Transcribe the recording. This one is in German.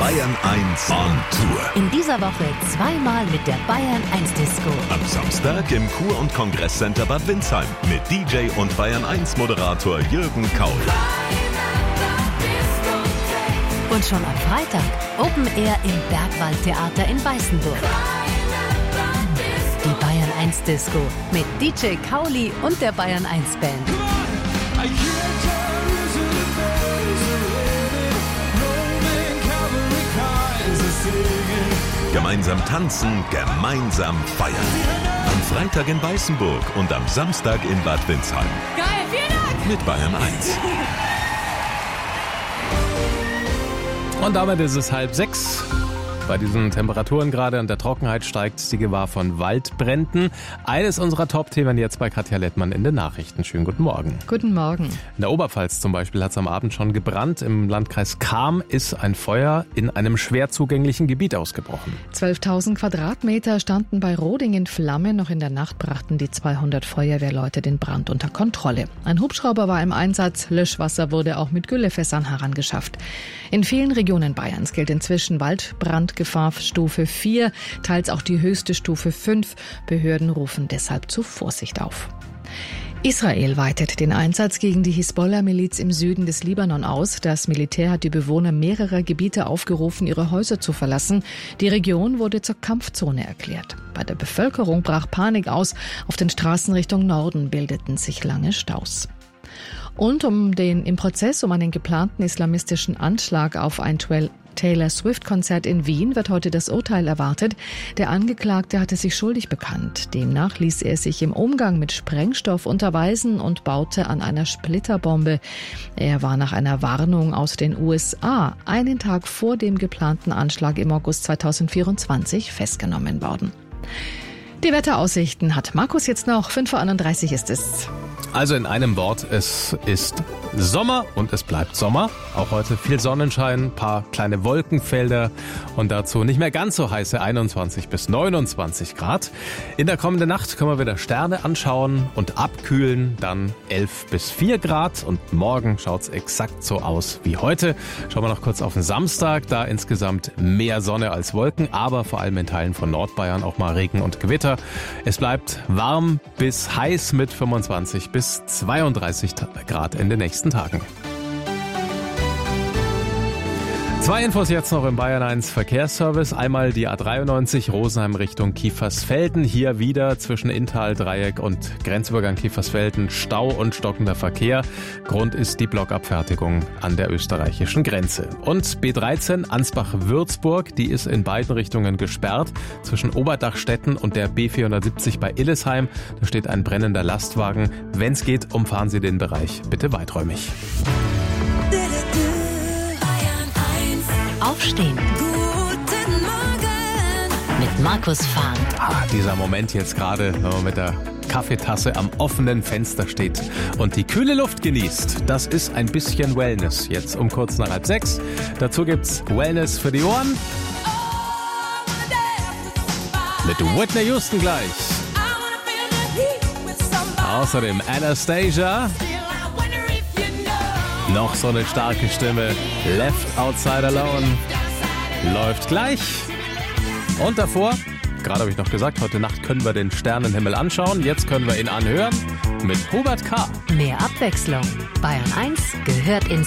Bayern 1 on Tour. In dieser Woche zweimal mit der Bayern 1 Disco. Am Samstag im Kur- und Kongresscenter Bad Windsheim mit DJ und Bayern 1 Moderator Jürgen Kaul. Und schon am Freitag Open Air im Bergwaldtheater in Weißenburg. Die Bayern 1 Disco mit DJ Kauli und der Bayern 1 Band. Gemeinsam tanzen, gemeinsam feiern. Am Freitag in Weißenburg und am Samstag in Bad Windsheim. Geil, vielen Dank! Mit Bayern 1. Und damit ist es 5:30. Bei diesen Temperaturen gerade und der Trockenheit steigt die Gefahr von Waldbränden. Eines unserer Top-Themen jetzt bei Katja Lettmann in den Nachrichten. Schönen guten Morgen. Guten Morgen. In der Oberpfalz zum Beispiel hat es am Abend schon gebrannt. Im Landkreis Cham ist ein Feuer in einem schwer zugänglichen Gebiet ausgebrochen. 12.000 Quadratmeter standen bei Roding in Flammen. Noch in der Nacht brachten die 200 Feuerwehrleute den Brand unter Kontrolle. Ein Hubschrauber war im Einsatz. Löschwasser wurde auch mit Güllefässern herangeschafft. In vielen Regionen Bayerns gilt inzwischen Waldbrandgefahrstufe 4, teils auch die höchste Stufe 5. Behörden rufen deshalb zur Vorsicht auf. Israel weitet den Einsatz gegen die Hisbollah-Miliz im Süden des Libanon aus. Das Militär hat die Bewohner mehrerer Gebiete aufgerufen, ihre Häuser zu verlassen. Die Region wurde zur Kampfzone erklärt. Bei der Bevölkerung brach Panik aus. Auf den Straßen Richtung Norden bildeten sich lange Staus. Und im Prozess um einen geplanten islamistischen Anschlag auf ein Taylor Swift-Konzert in Wien wird heute das Urteil erwartet. Der Angeklagte hatte sich schuldig bekannt. Demnach ließ er sich im Umgang mit Sprengstoff unterweisen und baute an einer Splitterbombe. Er war nach einer Warnung aus den USA einen Tag vor dem geplanten Anschlag im August 2024 festgenommen worden. Die Wetteraussichten hat Markus jetzt noch. 5:31 ist es. Also in einem Wort, es ist Sommer und es bleibt Sommer. Auch heute viel Sonnenschein, paar kleine Wolkenfelder und dazu nicht mehr ganz so heiße 21 bis 29 Grad. In der kommenden Nacht können wir wieder Sterne anschauen und abkühlen, dann 11 bis 4 Grad. Und morgen schaut es exakt so aus wie heute. Schauen wir noch kurz auf den Samstag, da insgesamt mehr Sonne als Wolken, aber vor allem in Teilen von Nordbayern auch mal Regen und Gewitter. Es bleibt warm bis heiß mit 25 bis 32 Grad in den nächsten Tagen. 2 Infos jetzt noch im Bayern 1 Verkehrsservice. Einmal die A93 Rosenheim Richtung Kiefersfelden. Hier wieder zwischen Inntal-Dreieck und Grenzübergang Kiefersfelden Stau und stockender Verkehr. Grund ist die Blockabfertigung an der österreichischen Grenze. Und B13 Ansbach-Würzburg, die ist in beiden Richtungen gesperrt. Zwischen Oberdachstetten und der B470 bei Illesheim. Da steht ein brennender Lastwagen. Wenn es geht, umfahren Sie den Bereich bitte weiträumig. Aufstehen. Guten Morgen. Mit Markus Fahn. Dieser Moment jetzt gerade, wenn man mit der Kaffeetasse am offenen Fenster steht und die kühle Luft genießt. Das ist ein bisschen Wellness. Jetzt um kurz nach 5:30. Dazu gibt's Wellness für die Ohren. Mit Whitney Houston gleich. Außerdem Anastasia. Noch so eine starke Stimme. Left Outside Alone. Läuft gleich. Und davor, gerade habe ich noch gesagt, heute Nacht können wir den Sternenhimmel anschauen. Jetzt können wir ihn anhören mit Hubert K. Mehr Abwechslung. Bayern 1 gehört ins